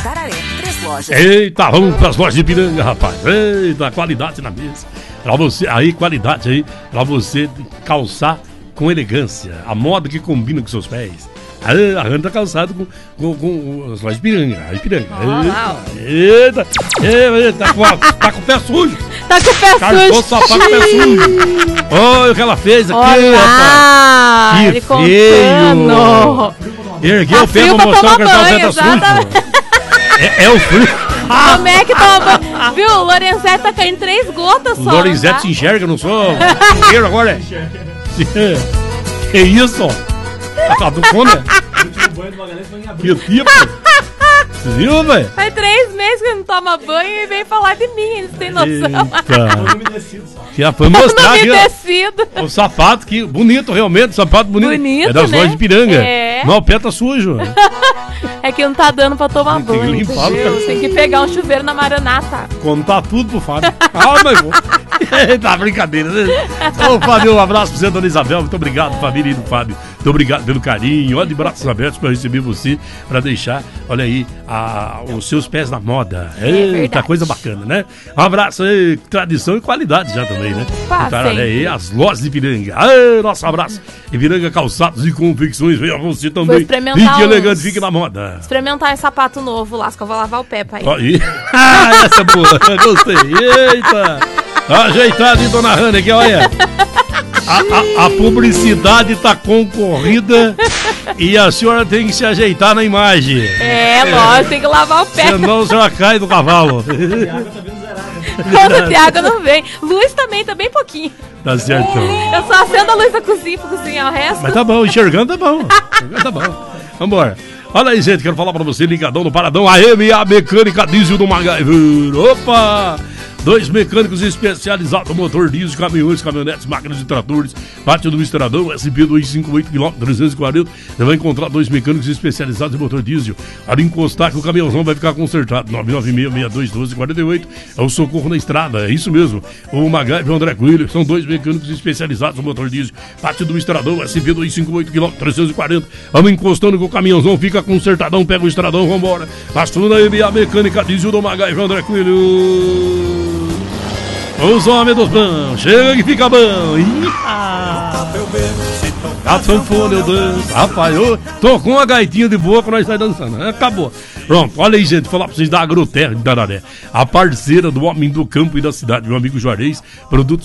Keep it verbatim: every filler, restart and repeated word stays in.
Itararé, três lojas. Eita, vamos pras lojas de Ipiranga, rapaz. Eita, qualidade na mesa. Pra você, aí, qualidade aí, pra você calçar com elegância. A moda que combina com seus pés. A Rani tá calçado com, com, com as lojas de Ipiranga. Ipiranga. Eita, eita, eita, tá com, a, tá com o pé sujo. Tá com o pé Carregou sujo. o sapato com o pé sujo. Olha o que ela fez aqui, Olha, rapaz. ele Que feio. contando. Ergueu Tá o pé frio pra pra mostrar tomar que ele tá banho, sujo. exatamente. É, é o frio. Como é que toma? Viu? O Lorenzetti tá caindo três gotas O só. Lorenzetti tá? se enxerga, não sou inteiro agora. É. Que isso? Tá do fone? Que tipo? Você viu, velho? Faz três meses que ele não toma banho e vem falar de mim, eles têm noção. Que a foi mostrar aqui, ó, Umedecido. o sapato que bonito, realmente, sapato bonito. Bonito, é das né? lojas de Piranga. É. Não, o pé tá sujo. É que não tá dando pra tomar Tem que banho. limpar o entendeu? pé. Tem que pegar um chuveiro na Maranata. Contar tudo pro Fábio. Ah, mas vou. Tá brincadeira, né? Ô, Fábio, um abraço pra você, dona Isabel. Muito obrigado, família do Fábio. Muito obrigado pelo carinho. Olha, de braços abertos pra receber você, pra deixar, olha aí, a, os seus pés na moda. É Eita, verdade. coisa bacana, né? Um abraço aí, tradição e qualidade já também, né? Pá, Itararé sempre. aí, as lojas de Ipiranga. Aê, nosso abraço. Ipiranga Calçados e Confecções. Venha você também. experimentar Fique uns- elegante, fique na moda. Experimentar esse sapato novo lá, que eu vou lavar o pé pra ir. Ó, e- Ah, essa é boa, gostei. Eita! Ajeitado, hein, dona Rani, aqui, olha. A, a- a publicidade tá concorrida e a senhora tem que se ajeitar na imagem. É, lógico, tem que lavar o pé. Senão a senhora cai do cavalo. Quando o Thiago não vem. Luz também, tá bem pouquinho. Tá certo. Eu só acendo a luz da cozinha pra cozinhar o resto. Mas tá bom, enxergando tá bom. Enxergando tá bom. Vambora. Olha aí, gente, quero falar pra você, ligadão no Paradão, a M A Mecânica Diesel do MacGyver. Opa! Dois mecânicos especializados no motor diesel, caminhões, caminhonetes, máquinas e tratores. Pátio do Estradão, S P duzentos e cinquenta e oito, quilômetro trezentos e quarenta. Você vai encontrar dois mecânicos especializados em motor diesel. Ali encostar que o caminhãozão vai ficar consertado. nove nove seis, seis dois um dois, quatro oito. É o socorro na estrada, é isso mesmo. O MacGyver e o André Coelho são dois mecânicos especializados no motor diesel. Pátio do Estradão, S P duzentos e cinquenta e oito, quilômetro trezentos e quarenta. Vamos encostando que o caminhãozão fica consertadão, pega o estradão, vambora. Passou na M A Mecânica Diesel do MacGyver e André Coelho. Os homens dos bons, chega que fica bom. Iha! A sanfona eu danço. Rapaz, eu tô com uma gaitinha de boa que nós sai dançando. Acabou. Pronto, olha aí, gente, falar pra vocês da Agroterra de Itararé. A parceira do homem do campo e da cidade, meu amigo Juarez. Produtos